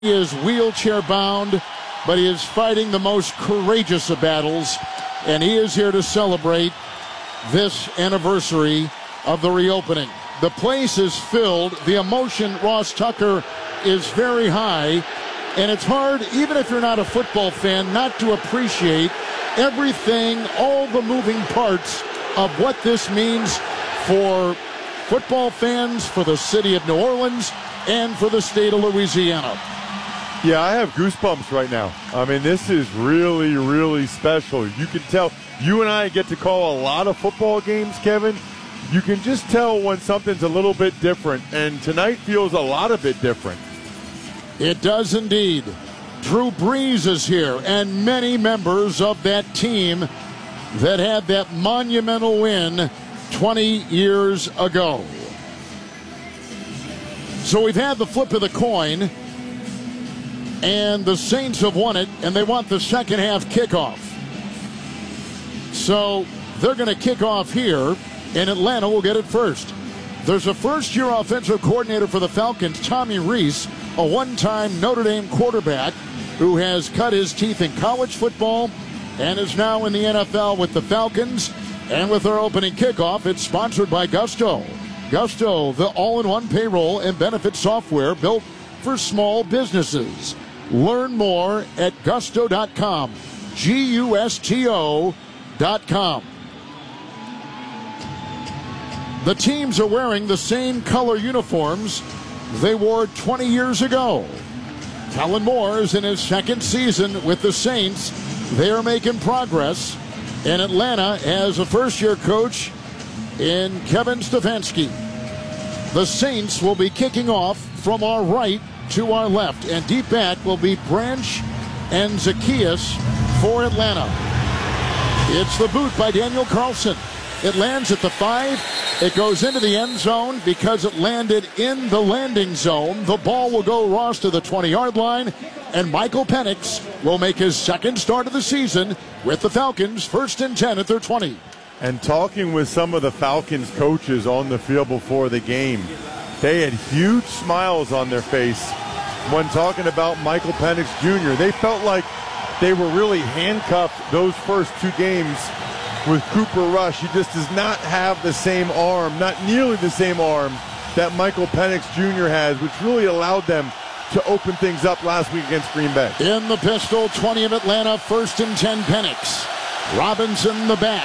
He is wheelchair bound, but he is fighting the most courageous of battles, and he is here to celebrate this anniversary of the reopening. The place is filled. The emotion, Ross Tucker, is very high, and it's hard, even if you're not a football fan, not to appreciate everything, all the moving parts of what this means for football fans, for the city of New Orleans, and for the state of Louisiana. Yeah, I have goosebumps right now. I mean, this is really, really special. You can tell, you and I get to call a lot of football games, Kevin. You can just tell when something's a little bit different, and tonight feels a lot of bit different. It does indeed. Drew Brees is here, and many members of that team that had that monumental win 20 years ago. So we've had the flip of the coin, and the Saints have won it, and they want the second half kickoff. So they're going to kick off here, and Atlanta will get it first. There's a first-year offensive coordinator for the Falcons, Tommy Rees, a one-time Notre Dame quarterback who has cut his teeth in college football and is now in the NFL with the Falcons. And with our opening kickoff, it's sponsored by Gusto. Gusto, the all-in-one payroll and benefit software built for small businesses. Learn more at gusto.com, Gusto.com. The teams are wearing the same color uniforms they wore 20 years ago. Kellen Moore is in his second season with the Saints. They are making progress. And Atlanta has a first-year coach in Kevin Stefanski. The Saints will be kicking off from our right to our left. And deep back will be Branch and Zacchaeus for Atlanta. It's the boot by Daniel Carlson. It lands at the 5. It goes into the end zone because it landed in the landing zone. The ball will go, Ross, to the 20-yard line. And Michael Penix will make his second start of the season with the Falcons, 1st and 10 at their 20. And talking with some of the Falcons coaches on the field before the game, they had huge smiles on their face when talking about Michael Penix Jr. They felt like they were really handcuffed those first two games with Cooper Rush. He just does not have the same arm, not nearly the same arm that Michael Penix Jr. has, which really allowed them to open things up last week against Green Bay. In the pistol, 20 of Atlanta, 1st and 10 Penix. Robinson the back,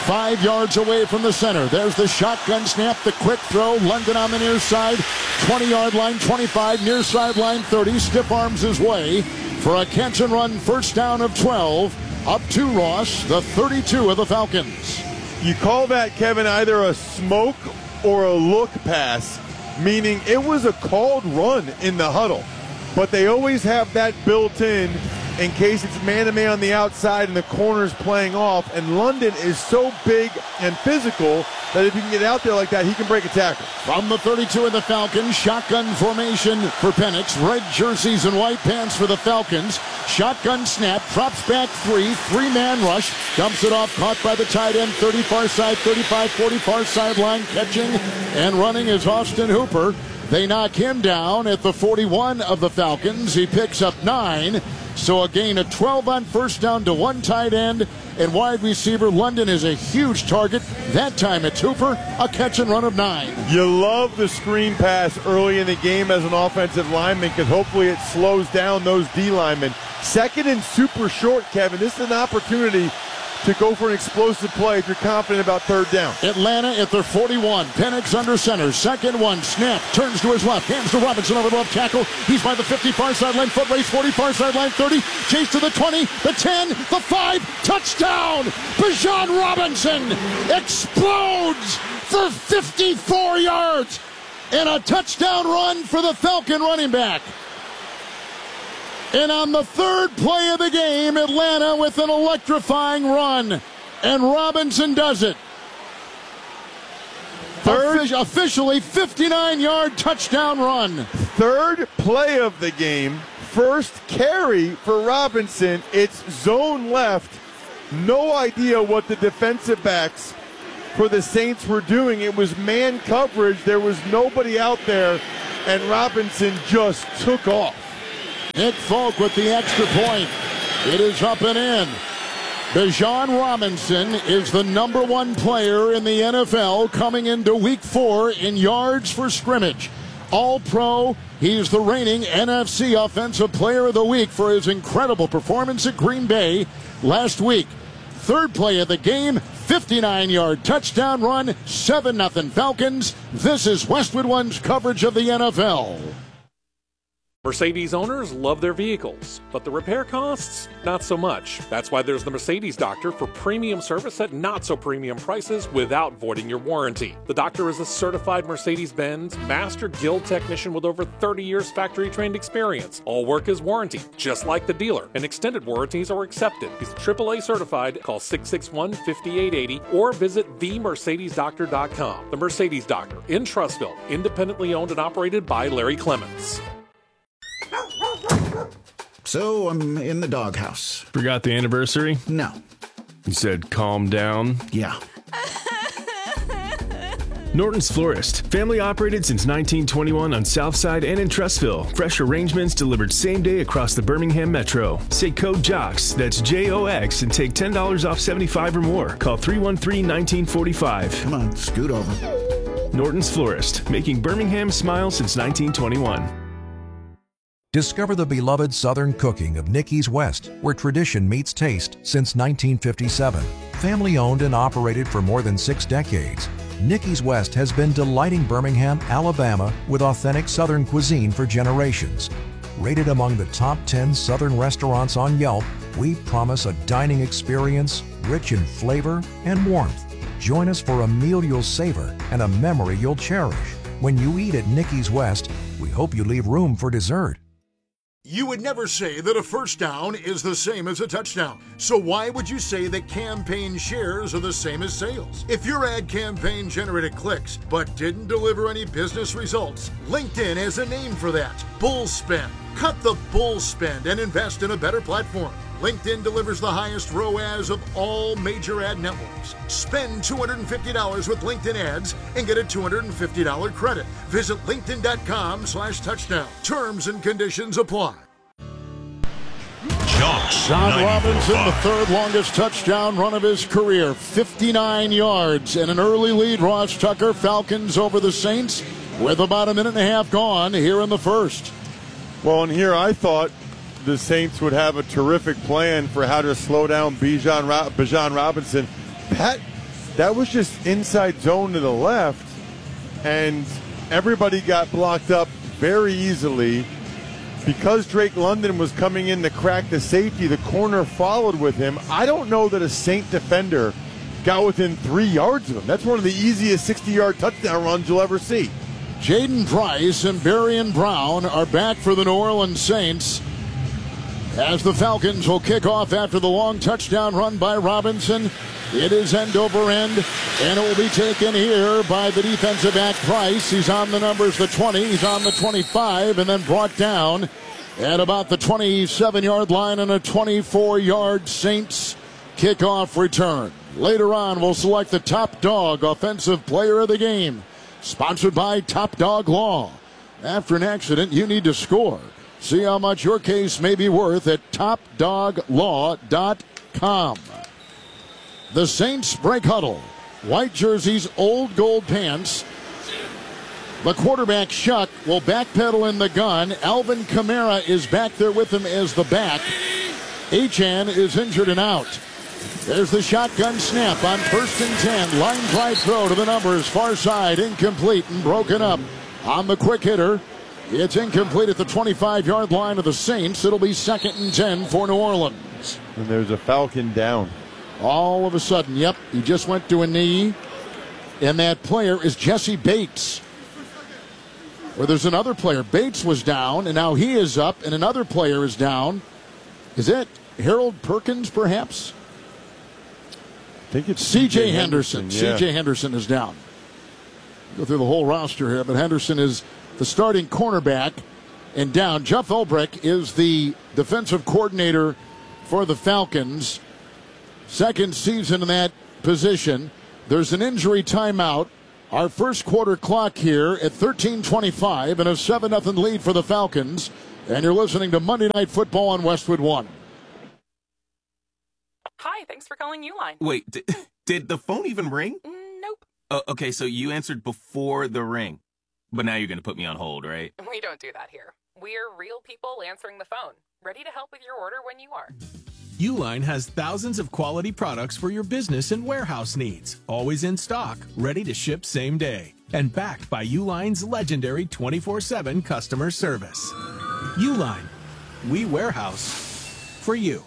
5 yards away from the center. There's the shotgun snap, the quick throw. London on the near side, 20-yard line, 25, near sideline 30. Stiff arms his way for a catch and run first down of 12. Up to Ross, the 32 of the Falcons. You call that, Kevin, either a smoke or a look pass, meaning it was a called run in the huddle. But they always have that built in case it's man-to-man on the outside and the corner's playing off. And London is so big and physical that if you can get out there like that, he can break a tackle. From the 32 of the Falcons, shotgun formation for Penix. Red jerseys and white pants for the Falcons. Shotgun snap, drops back 3, three-man rush, dumps it off, caught by the tight end, 30 far side, 35, 40 far sideline, catching and running is Austin Hooper. They knock him down at the 41 of the Falcons. He picks up 9. So a gain of 12 on first down to one tight end. And wide receiver London is a huge target. That time it's Hooper, a catch and run of 9. You love the screen pass early in the game as an offensive lineman because hopefully it slows down those D linemen. Second and super short, Kevin. This is an opportunity to go for an explosive play if you're confident about third down. Atlanta at their 41. Penix under center. Second one. Snap. Turns to his left. Hands to Robinson over the left tackle. He's by the 50 far sideline. Foot race 40 far sideline 30. Chase to the 20. The 10. The 5. Touchdown. Bijan Robinson explodes for 54 yards. And a touchdown run for the Falcon running back. And on the third play of the game, Atlanta with an electrifying run. And Robinson does it. Officially 59-yard touchdown run. Third play of the game. First carry for Robinson. It's zone left. No idea what the defensive backs for the Saints were doing. It was man coverage. There was nobody out there. And Robinson just took off. Nick Folk with the extra point. It is up and in. Bijan Robinson is the #1 player in the NFL coming into week 4 in yards for scrimmage. All-Pro, he's the reigning NFC Offensive Player of the Week for his incredible performance at Green Bay last week. Third play of the game, 59-yard touchdown run, 7-0 Falcons. This is Westwood One's coverage of the NFL. Mercedes owners love their vehicles, but the repair costs, not so much. That's why there's the Mercedes Doctor for premium service at not so premium prices without voiding your warranty. The Doctor is a certified Mercedes-Benz Master Guild technician with over 30 years factory trained experience. All work is warranty, just like the dealer, and extended warranties are accepted. He's AAA certified. Call 661-5880 or visit themercedesdoctor.com. The Mercedes Doctor in Trussville, independently owned and operated by Larry Clements. So I'm in the doghouse. Forgot the anniversary? No. You said calm down? Yeah. Norton's Florist. Family operated since 1921 on Southside and in Trussville. Fresh arrangements delivered same day across the Birmingham Metro. Say code JOX, that's JOX, and take $10 off 75 or more. Call 313-1945. Come on, scoot over. Norton's Florist, making Birmingham smile since 1921. Discover the beloved Southern cooking of Nicky's West, where tradition meets taste since 1957. Family owned and operated for more than 6 decades, Nicky's West has been delighting Birmingham, Alabama with authentic Southern cuisine for generations. Rated among the top 10 Southern restaurants on Yelp, we promise a dining experience rich in flavor and warmth. Join us for a meal you'll savor and a memory you'll cherish. When you eat at Nicky's West, we hope you leave room for dessert. You would never say that a first down is the same as a touchdown. So why would you say that campaign shares are the same as sales? If your ad campaign generated clicks but didn't deliver any business results, LinkedIn has a name for that: bull spend. Cut the bull spend and invest in a better platform. LinkedIn delivers the highest ROAS of all major ad networks. Spend $250 with LinkedIn ads and get a $250 credit. Visit linkedin.com/touchdown. Terms and conditions apply. John Robinson, the third longest touchdown run of his career, 59 yards and an early lead. Ross Tucker, Falcons over the Saints with about a minute and a half gone here in the first. Well, and here I thought the Saints would have a terrific plan for how to slow down Bijan Robinson. That was just inside zone to the left, and everybody got blocked up very easily. Because Drake London was coming in to crack the safety, the corner followed with him. I don't know that a Saint defender got within 3 yards of him. That's one of the easiest 60-yard touchdown runs you'll ever see. Jaden Price and Barian Brown are back for the New Orleans Saints, as the Falcons will kick off after the long touchdown run by Robinson. It is end over end, and it will be taken here by the defensive back Price. He's on the numbers, the 20, he's on the 25, and then brought down at about the 27-yard line on a 24-yard Saints kickoff return. Later on, we'll select the Top Dog Offensive Player of the Game, sponsored by Top Dog Law. After an accident, you need to score. See how much your case may be worth at topdoglaw.com. The Saints break huddle. White jerseys, old gold pants. The quarterback, Shuck, will backpedal in the gun. Alvin Kamara is back there with him as the back. Achane is injured and out. There's the shotgun snap on 1st and 10. Line drive throw to the numbers. Far side, incomplete and broken up on the quick hitter. It's incomplete at the 25-yard line of the Saints. It'll be 2nd and 10 for New Orleans. And there's a Falcon down. All of a sudden, yep, he just went to a knee. And that player is Jesse Bates. Or there's another player. Bates was down, and now he is up, and another player is down. Is it Harold Perkins, perhaps? I think it's C.J. Henderson. Yeah. C.J. Henderson is down. Go through the whole roster here, but Henderson is the starting cornerback and down. Jeff Ulbrich is the defensive coordinator for the Falcons. Second season in that position. There's an injury timeout. Our first quarter clock here at 13:25 and a 7-0 lead for the Falcons. And you're listening to Monday Night Football on Westwood One. Hi, thanks for calling Uline. Wait, did the phone even ring? Nope. Okay, so you answered before the ring. But now you're going to put me on hold, right? We don't do that here. We're real people answering the phone, ready to help with your order when you are. Uline has thousands of quality products for your business and warehouse needs, always in stock, ready to ship same day, and backed by Uline's legendary 24/7 customer service. Uline, we warehouse for you.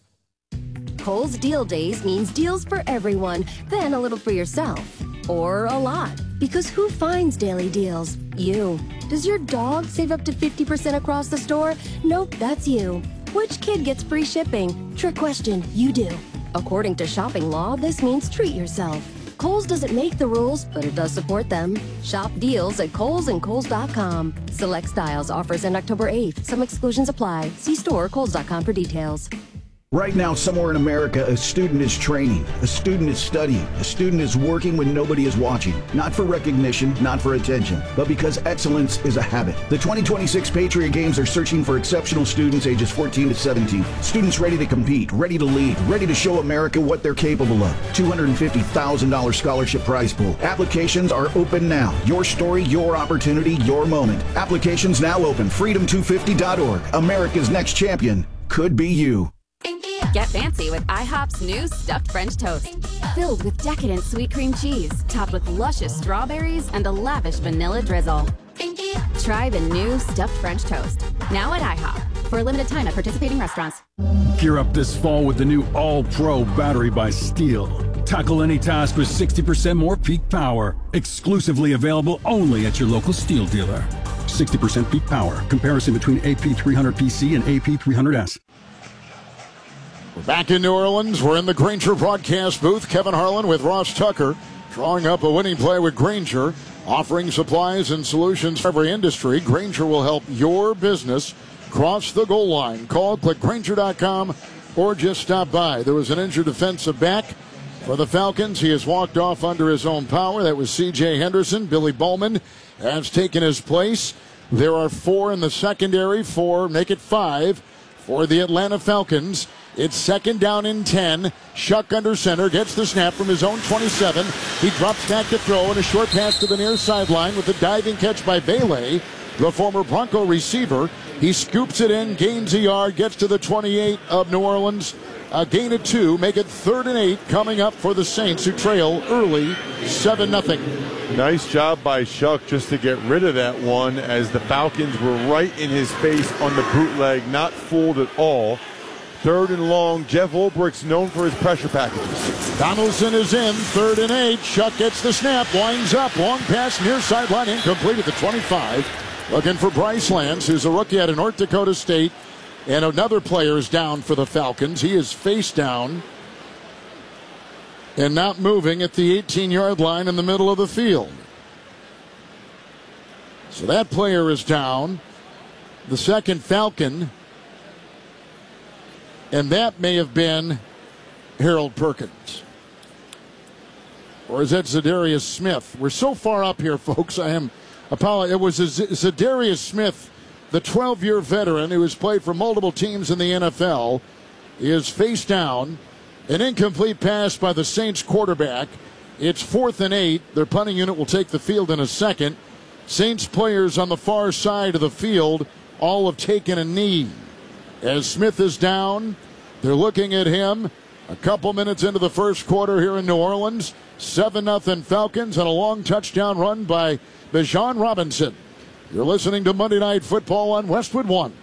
Kohl's Deal Days means deals for everyone, then a little for yourself. Or a lot. Because who finds daily deals? You. Does your dog save up to 50% across the store? Nope, that's you. Which kid gets free shipping? Trick question, you do. According to shopping law, this means treat yourself. Kohl's doesn't make the rules, but it does support them. Shop deals at Kohl's and Kohl's.com. Select styles, offers end October 8th. Some exclusions apply. See store or Kohl's.com for details. Right now, somewhere in America, a student is training, a student is studying, a student is working when nobody is watching. Not for recognition, not for attention, but because excellence is a habit. The 2026 Patriot Games are searching for exceptional students ages 14 to 17. Students ready to compete, ready to lead, ready to show America what they're capable of. $250,000 scholarship prize pool. Applications are open now. Your story, your opportunity, your moment. Applications now open. Freedom250.org. America's next champion could be you. Get fancy with IHOP's new stuffed French toast. Filled with decadent sweet cream cheese, topped with luscious strawberries and a lavish vanilla drizzle. Try the new stuffed French toast. Now at IHOP. For a limited time at participating restaurants. Gear up this fall with the new All-Pro battery by Steel. Tackle any task with 60% more peak power. Exclusively available only at your local Steel dealer. 60% peak power. Comparison between AP300PC and AP300S. We're back in New Orleans. We're in the Grainger broadcast booth. Kevin Harlan with Ross Tucker, drawing up a winning play with Grainger, offering supplies and solutions for every industry. Grainger will help your business cross the goal line. Call, click Grainger.com, or just stop by. There was an injured defensive back for the Falcons. He has walked off under his own power. That was C.J. Henderson. Billy Bowman has taken his place. There are 4 in the secondary, 4, make it 5 for the Atlanta Falcons. It's second down and 10. Shuck under center, gets the snap from his own 27. He drops back to throw, and a short pass to the near sideline with a diving catch by Bailey, the former Bronco receiver. He scoops it in, gains a yard, gets to the 28 of New Orleans. A gain of 2, make it 3rd and 8 coming up for the Saints, who trail early 7-0. Nice job by Shuck just to get rid of that one, as the Falcons were right in his face on the bootleg, not fooled at all. 3rd and long. Jeff Ulbricht's known for his pressure packages. Donaldson is in, 3rd and 8. Shuck gets the snap, winds up, long pass near sideline, incomplete at the 25. Looking for Bryce Lance, who's a rookie out of North Dakota State. And another player is down for the Falcons. He is face down and not moving at the 18-yard line in the middle of the field. So that player is down. The second Falcon, and that may have been Harold Perkins. Or is that Zadarius Smith? We're so far up here, folks. I am apologizing. It was Zadarius Smith, the 12-year veteran who has played for multiple teams in the NFL. He is face down. An incomplete pass by the Saints quarterback. It's 4th and 8. Their punting unit will take the field in a second. Saints players on the far side of the field all have taken a knee. As Smith is down, they're looking at him. A couple minutes into the first quarter here in New Orleans. 7-0 Falcons, and a long touchdown run by Bijan Robinson. You're listening to Monday Night Football on Westwood One.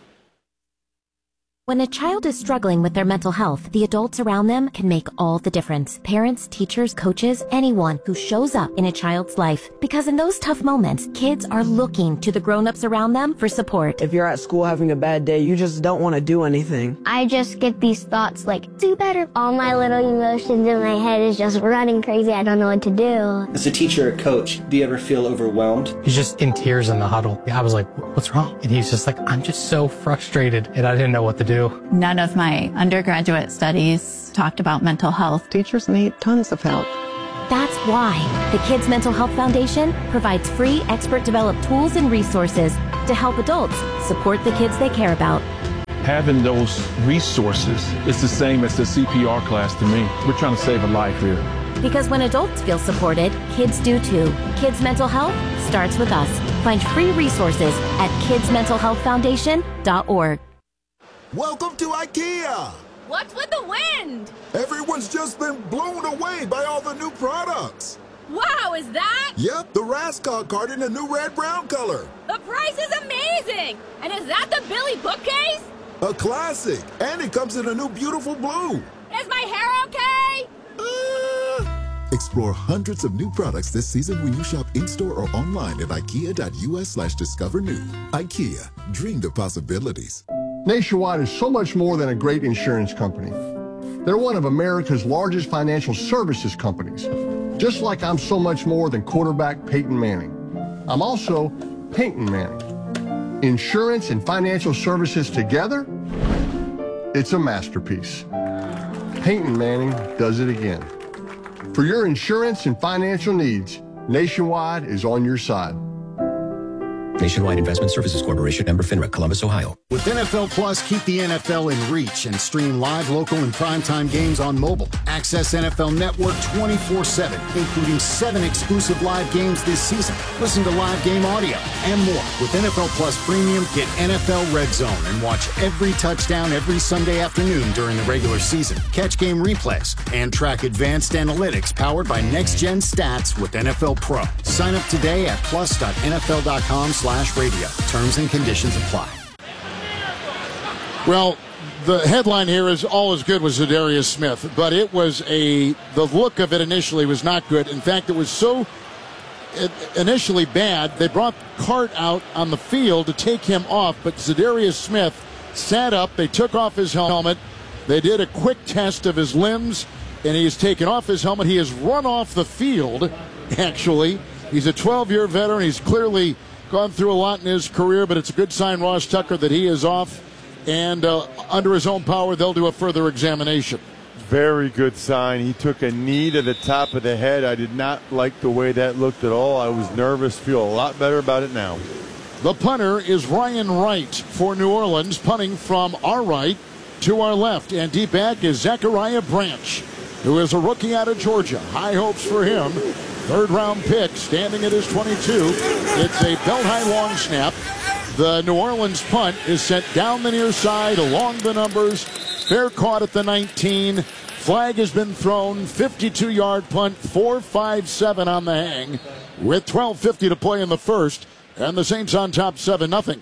When a child is struggling with their mental health, the adults around them can make all the difference. Parents, teachers, coaches, anyone who shows up in a child's life. Because in those tough moments, kids are looking to the grown-ups around them for support. If you're at school having a bad day, you just don't want to do anything. I just get these thoughts like, do better. All my little emotions in my head is just running crazy. I don't know what to do. As a teacher or coach, do you ever feel overwhelmed? He's just in tears in the huddle. I was like, what's wrong? And he's just like, I'm just so frustrated, and I didn't know what to do. None of my undergraduate studies talked about mental health. Teachers need tons of help. That's why the Kids Mental Health Foundation provides free expert-developed tools and resources to help adults support the kids they care about. Having those resources is the same as the CPR class to me. We're trying to save a life here. Because when adults feel supported, kids do too. Kids' mental health starts with us. Find free resources at kidsmentalhealthfoundation.org. Welcome to IKEA! What's with the wind? Everyone's just been blown away by all the new products. Wow, is that? Yep, the Rascal cart in a new red-brown color. The price is amazing! And is that the Billy bookcase? A classic, and it comes in a new beautiful blue. Is my hair okay? Explore hundreds of new products this season when you shop in-store or online at ikea.us/discover new. IKEA, dream the possibilities. Nationwide is so much more than a great insurance company. They're one of America's largest financial services companies. Just like I'm so much more than quarterback Peyton Manning. I'm also Peyton Manning. Insurance and financial services together, it's a masterpiece. Peyton Manning does it again. For your insurance and financial needs, Nationwide is on your side. Nationwide Investment Services Corporation, member FINRA, Columbus, Ohio. With NFL Plus, keep the NFL in reach and stream live, local, and primetime games on mobile. Access NFL Network 24/7, including 7 exclusive live games this season. Listen to live game audio and more. With NFL Plus Premium, get NFL Red Zone and watch every touchdown every Sunday afternoon during the regular season. Catch game replays and track advanced analytics powered by Next Gen Stats with NFL Pro. Sign up today at plus.nfl.com/radio. Terms and conditions apply. Well, the headline here is all is good with Za'Darius Smith, but it was the look of it initially was not good. In fact, it was so initially bad, they brought Cart out on the field to take him off, but Za'Darius Smith sat up, they took off his helmet, they did a quick test of his limbs, and he's taken off his helmet. He has run off the field, actually. He's a 12-year veteran. He's clearly gone through a lot in his career, but it's a good sign, Ross Tucker, that he is off. And under his own power, they'll do a further examination. Very good sign. He took a knee to the top of the head. I did not like the way that looked at all. I was nervous. Feel a lot better about it now. The punter is Ryan Wright for New Orleans, punting from our right to our left. And deep back is Zachariah Branch, who is a rookie out of Georgia. High hopes for him. Third-round pick, standing at his 22. It's a belt-high long snap. The New Orleans punt is sent down the near side, along the numbers. Fair caught at the 19. Flag has been thrown. 52-yard punt, 4-5-7 on the hang, with 12:50 to play in the first. And the Saints on top 7-0.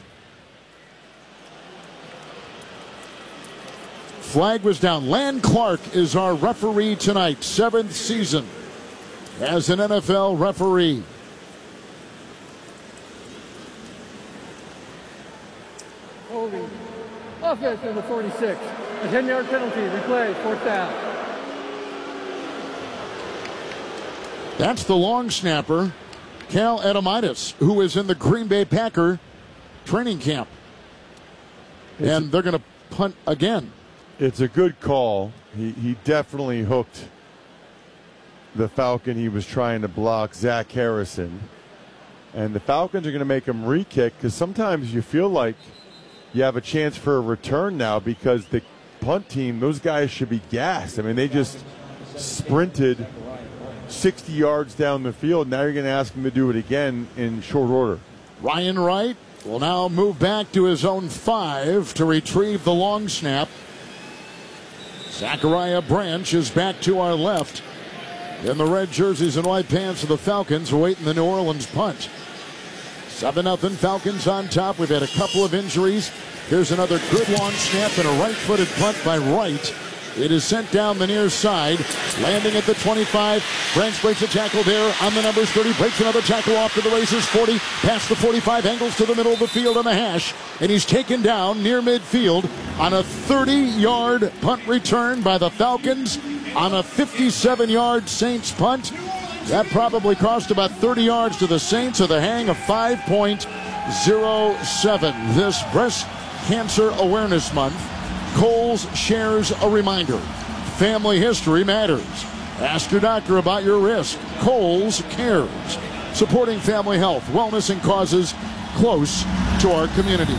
Flag was down. Lan Clark is our referee tonight, 7th season as an NFL referee. Holding. Offense number 46. A 10-yard penalty. Replay. 4th down. That's the long snapper, Cal Adamitis, who is in the Green Bay Packer training camp. And they're going to punt again. It's a good call. He definitely hooked the Falcon he was trying to block, Zach Harrison. And the Falcons are going to make him re-kick, because sometimes you feel like you have a chance for a return now, because the punt team, those guys should be gassed. I mean, they just sprinted 60 yards down the field. Now you're going to ask them to do it again in short order. Ryan Wright will now move back to his own 5 to retrieve the long snap. Zachariah Branch is back to our left in the red jerseys and white pants of the Falcons, awaiting the New Orleans punt. 7-0 Falcons on top. We've had a couple of injuries. Here's another good long snap and a right-footed punt by Wright. It is sent down the near side, landing at the 25. Branch breaks a tackle there on the numbers 30, breaks another tackle off to the races, 40, past the 45, angles to the middle of the field on the hash, and he's taken down near midfield on a 30-yard punt return by the Falcons on a 57-yard Saints punt. That probably cost about 30 yards to the Saints, with a hang of 5.07. This Breast Cancer Awareness Month, Kohl's shares a reminder. Family history matters. Ask your doctor about your risk. Kohl's cares. Supporting family health, wellness, and causes close to our community.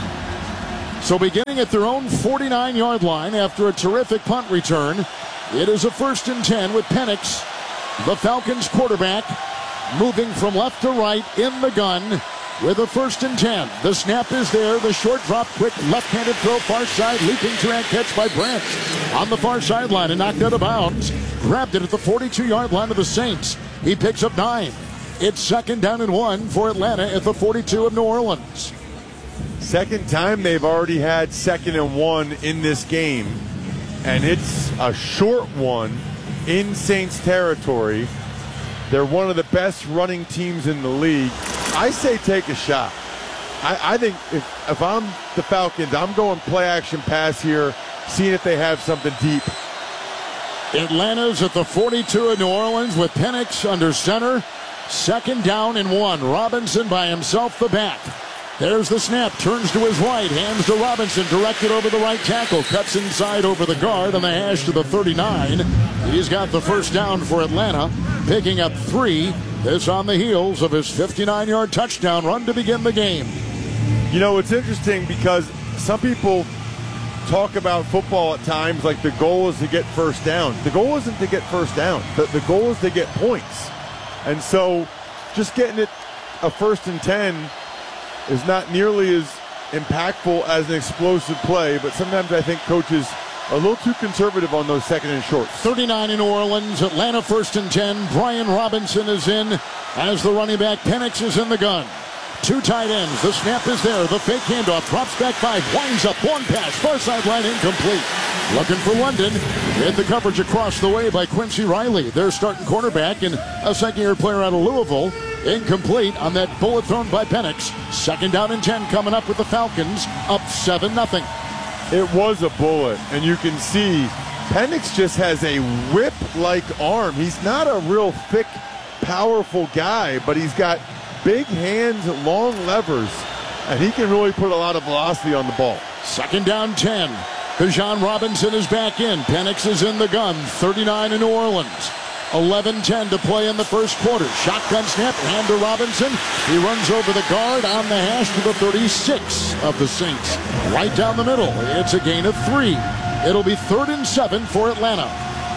So beginning at their own 49-yard line after a terrific punt return, it is a 1st and 10 with Penix, the Falcons quarterback, moving from left to right in the gun with a 1st and 10. The snap is there. The short drop, quick left-handed throw, far side, leaping two-hand catch by Brent on the far sideline and knocked out of bounds. Grabbed it at the 42-yard line of the Saints. He picks up 9. It's 2nd down and 1 for Atlanta at the 42 of New Orleans. Second time they've already had 2nd and 1 in this game, and it's a short one in Saints territory. They're one of the best running teams in the league. I say take a shot. I think if I'm the Falcons, I'm going play action pass here, seeing if they have something deep. Atlanta's at the 42 of New Orleans with Penix under center. 2nd down and 1. Robinson by himself, the back. There's the snap. Turns to his right. Hands to Robinson. Directed over the right tackle. Cuts inside over the guard on the hash to the 39. He's got the 1st down for Atlanta. Picking up 3. This on the heels of his 59-yard touchdown run to begin the game. You know, it's interesting because some people talk about football at times like the goal is to get 1st down. The goal isn't to get 1st down. The goal is to get points. And so just getting it a 1st and 10 is not nearly as impactful as an explosive play, but sometimes I think coaches are a little too conservative on those 2nd and shorts. 39 in New Orleans, Atlanta 1st and 10. Brian Robinson is in as the running back. Penix is in the gun. 2 tight ends. The snap is there. The fake handoff. Drops back 5. Winds up. 1 pass. Far sideline incomplete. Looking for London. Hit the coverage across the way by Quincy Riley. Their starting quarterback and a second-year player out of Louisville. Incomplete on that bullet thrown by Penix. 2nd down and 10 coming up with the Falcons. Up 7-0. It was a bullet, and you can see Penix just has a whip-like arm. He's not a real thick, powerful guy, but he's got big hands, long levers, and he can really put a lot of velocity on the ball. 2nd down 10. Bijan Robinson is back in. Penix is in the gun. 39 in New Orleans. 11-10 to play in the 1st quarter. Shotgun snap, hand to Robinson. He runs over the guard on the hash to the 36 of the Saints. Right down the middle. It's a gain of 3. It'll be 3rd and 7 for Atlanta.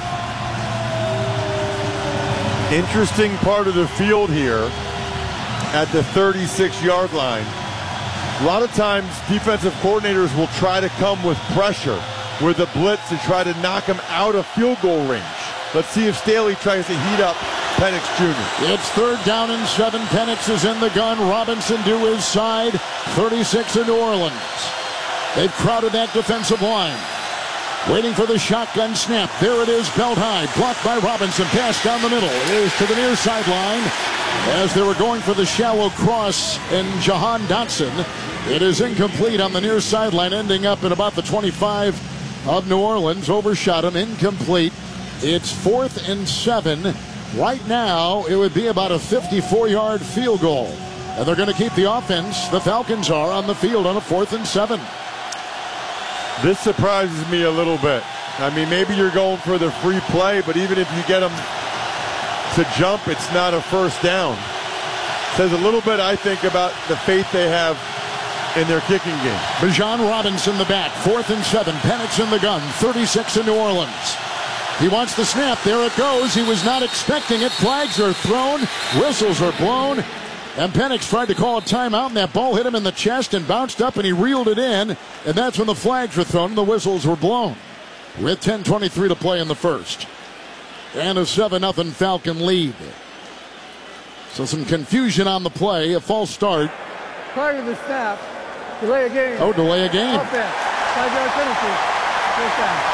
Interesting part of the field here at the 36-yard line. A lot of times defensive coordinators will try to come with pressure with a blitz to try to knock him out of field goal range. Let's see if Staley tries to heat up Penix Jr. It's 3rd down and 7. Penix is in the gun. Robinson to his side. 36 in New Orleans. They've crowded that defensive line. Waiting for the shotgun snap. There it is, belt high. Blocked by Robinson. Pass down the middle. It is to the near sideline. As they were going for the shallow cross and Jahan Dotson. It is incomplete on the near sideline, ending up at about the 25 of New Orleans. Overshot him. Incomplete. It's 4th and 7. Right now, it would be about a 54-yard field goal. And they're going to keep the offense, the Falcons are, on the field on a 4th and 7. This surprises me a little bit. I mean, maybe you're going for the free play, but even if you get them to jump, it's not a 1st down. Says a little bit, I think, about the faith they have in their kicking game. Bijan Robinson, the back, 4th and 7. Penix in the gun, 36 in New Orleans. He wants the snap. There it goes. He was not expecting it. Flags are thrown. Whistles are blown. And Penix tried to call a timeout, and that ball hit him in the chest and bounced up, and he reeled it in. And that's when the flags were thrown and the whistles were blown. With 10:23 to play in the 1st. And a 7-0 Falcon lead. So some confusion on the play. A false start. Prior to the snap, delay a game. Oh, delay a game. Offense. 5-yard penalty. 1st down.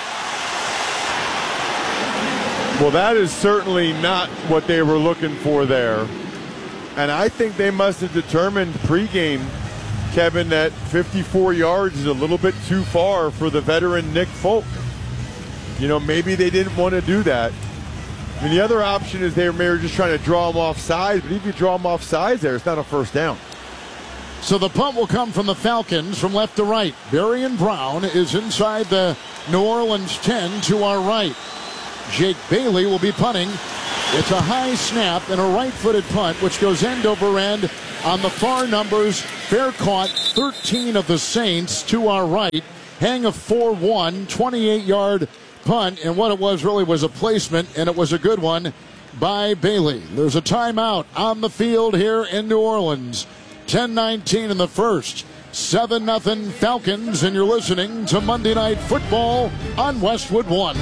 Well, that is certainly not what they were looking for there. And I think they must have determined pregame, Kevin, that 54 yards is a little bit too far for the veteran Nick Folk. You know, maybe they didn't want to do that. I mean, the other option is they were just trying to draw him off sides, but if you draw him off sides there, it's not a 1st down. So the punt will come from the Falcons from left to right. Barian Brown is inside the New Orleans 10 to our right. Jake Bailey will be punting It's a high snap and a right-footed punt, which goes end over end on the far numbers. Fair caught 13 of the Saints to our right. Hang of 4-1, 28-yard punt, and what it was really was a placement, and it was a good one by Bailey. There's a timeout on the field here in New Orleans. 10-19 in the first. 7-0 Falcons, and you're listening to Monday Night Football on Westwood One.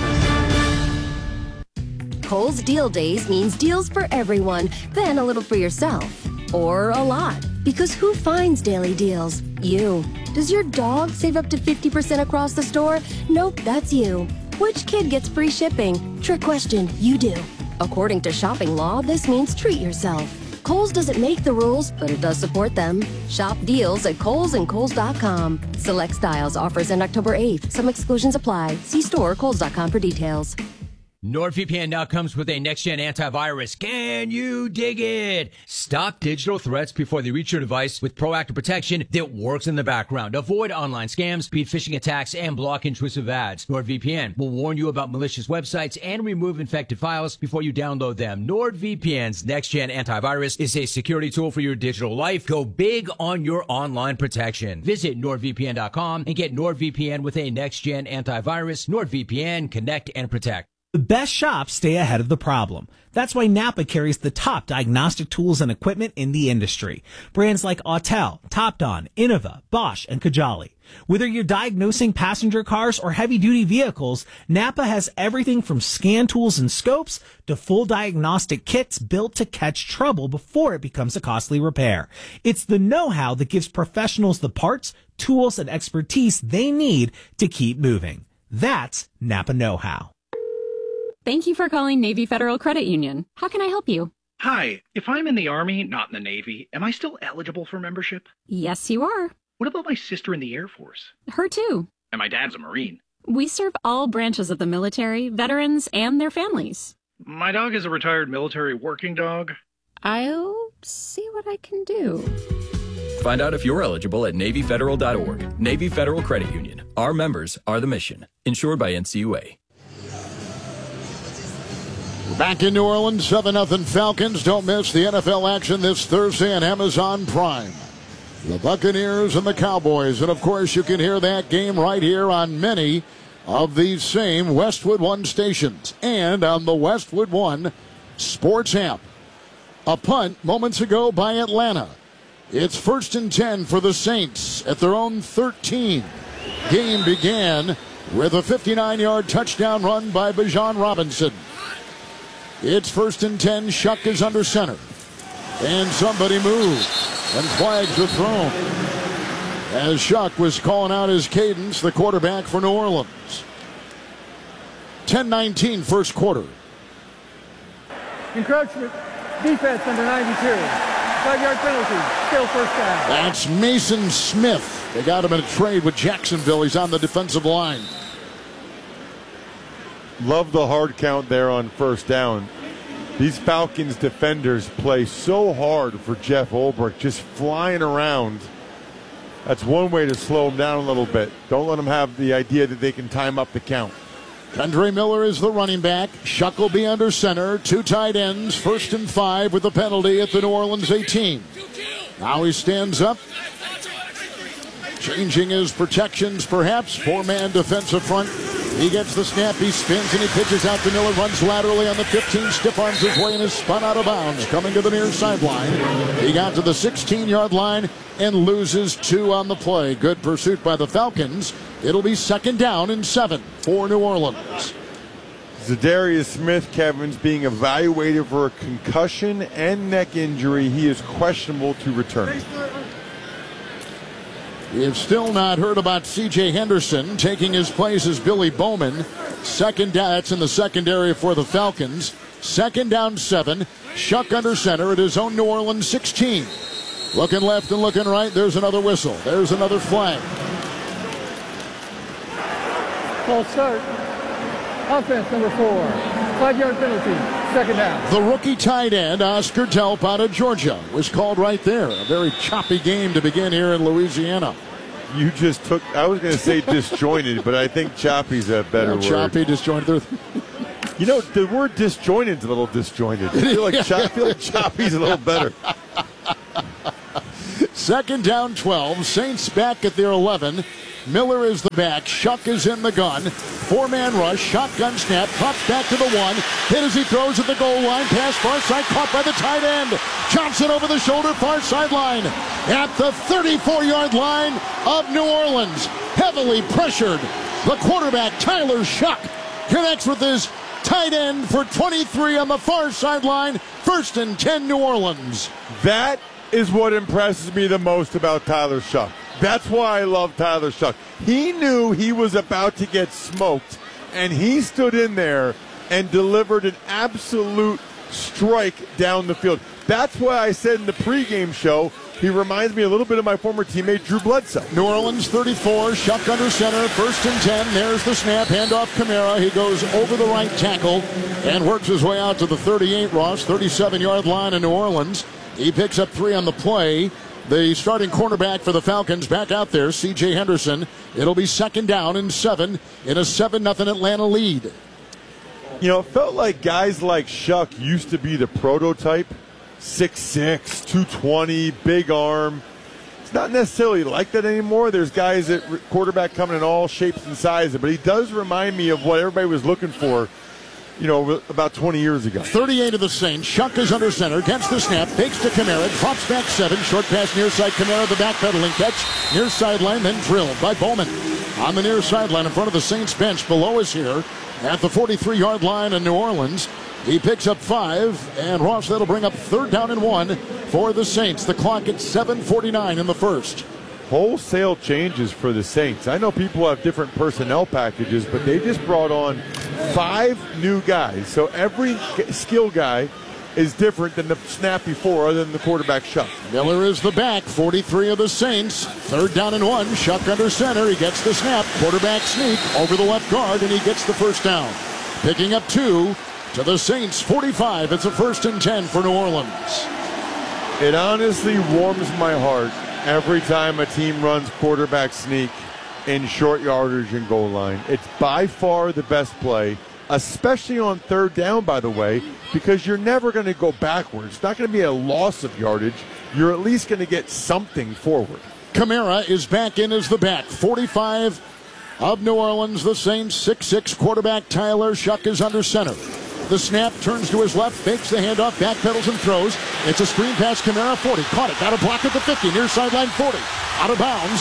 Kohl's Deal Days means deals for everyone, then a little for yourself. Or a lot. Because who finds daily deals? You. Does your dog save up to 50% across the store? Nope, that's you. Which kid gets free shipping? Trick question, you do. According to shopping law, this means treat yourself. Kohl's doesn't make the rules, but it does support them. Shop deals at Kohl's and Kohl's.com. Select styles, offers end October 8th. Some exclusions apply. See store or Kohl's.com for details. NordVPN now comes with a next-gen antivirus. Can you dig it? Stop digital threats before they reach your device with proactive protection that works in the background. Avoid online scams, speed phishing attacks, and block intrusive ads. NordVPN will warn you about malicious websites and remove infected files before you download them. NordVPN's next-gen antivirus is a security tool for your digital life. Go big on your online protection. Visit NordVPN.com and get NordVPN with a next-gen antivirus. NordVPN, connect and protect. The best shops stay ahead of the problem. That's why Napa carries the top diagnostic tools and equipment in the industry. Brands like Autel, Topdon, Innova, Bosch, and Kajali. Whether you're diagnosing passenger cars or heavy-duty vehicles, Napa has everything from scan tools and scopes to full diagnostic kits built to catch trouble before it becomes a costly repair. It's the know-how that gives professionals the parts, tools, and expertise they need to keep moving. That's Napa know-how. Thank you for calling Navy Federal Credit Union. How can I help you? Hi, if I'm in the Army, not in the Navy, am I still eligible for membership? Yes, you are. What about my sister in the Air Force? Her too. And my dad's a Marine. We serve all branches of the military, veterans, and their families. My dog is a retired military working dog. I'll see what I can do. Find out if you're eligible at NavyFederal.org. Navy Federal Credit Union. Our members are the mission. Insured by NCUA. Back in New Orleans, 7-0 Falcons. Don't miss the NFL action this Thursday on Amazon Prime. The Buccaneers and the Cowboys. And, of course, you can hear that game right here on many of these same Westwood One stations and on the Westwood One Sports app. A punt moments ago by Atlanta. It's 1st and 10 for the Saints at their own 13. Game began with a 59-yard touchdown run by Bijan Robinson. It's 1st and 10. Shuck is under center. And somebody moved. And flags were thrown. As Shuck was calling out his cadence, the quarterback for New Orleans. 10-19 first quarter. Encroachment. Defense number 92. 5-yard penalty. Still first down. That's Mason Smith. They got him in a trade with Jacksonville. He's on the defensive line. Love the hard count there on first down. These Falcons defenders play so hard for Jeff Ulbrich, just flying around. That's one way to slow him down a little bit. Don't let him have the idea that they can time up the count. Kendre Miller is the running back. Shuck will be under center. Two tight ends. 1st and 5 with the penalty at the New Orleans 18. Now he stands up. Changing his protections, perhaps. Four-man defensive front. He gets the snap, he spins, and he pitches out to Miller, runs laterally on the 15, stiff arms his way, and is spun out of bounds, coming to the near sideline. He got to the 16-yard line and loses 2 on the play. Good pursuit by the Falcons. It'll be 2nd down and 7 for New Orleans. Zadarius Smith, Kevin's being evaluated for a concussion and neck injury. He is questionable to return. We have still not heard about C.J. Henderson. Taking his place is Billy Bowman. 2nd down, that's in the secondary for the Falcons. 2nd down 7. Shuck under center at his own New Orleans 16. Looking left and looking right. There's another whistle. There's another flag. False start. Offense number 4. 5-yard penalty. 2nd down. The rookie tight end, Oscar Delp out of Georgia, was called right there. A very choppy game to begin here in Louisiana. You just took, I was going to say disjointed, but I think choppy's a better word. Choppy, disjointed. You know, the word disjointed is a little disjointed. I feel like choppy's a little better. 2nd down 12. Saints back at their 11. Miller is the back. Shuck is in the gun. 4-man rush. Shotgun snap. Drops back to the 1. Hit as he throws at the goal line. Pass far side. Caught by the tight end. Johnson over the shoulder. Far sideline. At the 34-yard line of New Orleans. Heavily pressured. The quarterback, Tyler Shuck, connects with his tight end for 23 on the far sideline. 1st and 10 New Orleans. That is what impresses me the most about Tyler Shuck. That's why I love Tyler Shuck. He knew he was about to get smoked, and he stood in there and delivered an absolute strike down the field. That's why I said in the pregame show, he reminds me a little bit of my former teammate, Drew Bledsoe. New Orleans 34, Shuck under center, 1st and 10. There's the snap, handoff Kamara. He goes over the right tackle and works his way out to the 38, Ross, 37-yard line in New Orleans. He picks up 3 on the play. The starting cornerback for the Falcons back out there, C.J. Henderson. It'll be 2nd down and 7 in a 7-0 Atlanta lead. You know, it felt like guys like Shuck used to be the prototype. 6'6", 220, big arm. It's not necessarily like that anymore. There's guys at quarterback coming in all shapes and sizes, but he does remind me of what everybody was looking for, you know, about 20 years ago. 38 of the Saints. Shuck is under center. Gets the snap. Fakes to Kamara. Drops back 7. Short pass near side. Kamara the backpedaling catch. Near sideline. Then drilled by Bowman. On the near sideline in front of the Saints bench. Below us here at the 43-yard line in New Orleans. He picks up 5. And Ross, that'll bring up 3rd down and 1 for the Saints. The clock at 7:49 in the first. Wholesale changes for the Saints. I know people have different personnel packages, but they just brought on 5 new guys. So every skill guy is different than the snap before, other than the quarterback Shuck. Miller is the back, 43 of the Saints. 3rd down and 1. Shuck under center. He gets the snap. Quarterback sneak over the left guard, and he gets the 1st down. Picking up 2 to the Saints, 45. It's a 1st and 10 for New Orleans. It honestly warms my heart every time a team runs quarterback sneak in short yardage and goal line. It's by far the best play, especially on 3rd down, by the way, because you're never going to go backwards. It's not going to be a loss of yardage. You're at least going to get something forward. Kamara is back in as the back. 45 of New Orleans, the Saints. 6'6" quarterback Tyler Shuck is under center. The snap, turns to his left, fakes the handoff, backpedals and throws. It's a screen pass, Kamara, 40. Caught it, got a block at the 50, near sideline 40. Out of bounds,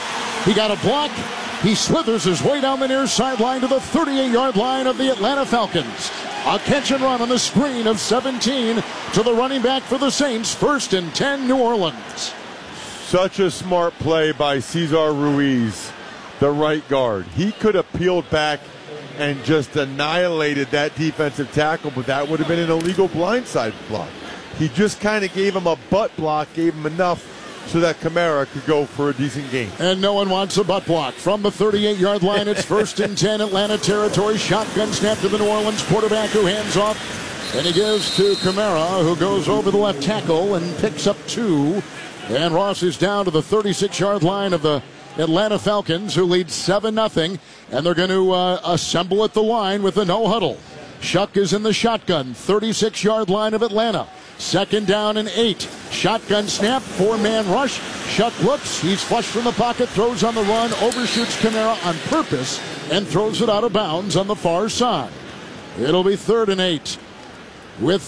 he got a block. He slithers his way down the near sideline to the 38-yard line of the Atlanta Falcons. A catch and run on the screen of 17 to the running back for the Saints. 1st and 10, New Orleans. Such a smart play by Cesar Ruiz, the right guard. He could have peeled back and just annihilated that defensive tackle, but that would have been an illegal blindside block. He just kind of gave him a butt block, gave him enough so that Kamara could go for a decent game. And no one wants a butt block. From the 38-yard line, it's 1st and 10, Atlanta territory. Shotgun snap to the New Orleans quarterback who hands off. And he gives to Kamara, who goes over the left tackle and picks up 2. And Ross is down to the 36-yard line of the Atlanta Falcons, who lead 7-0, and they're going to assemble at the line with a no huddle. Shuck is in the shotgun, 36-yard line of Atlanta. 2nd down and 8. Shotgun snap, 4-man rush. Shuck looks, he's flushed from the pocket, throws on the run, overshoots Kamara on purpose, and throws it out of bounds on the far side. It'll be 3rd and 8. With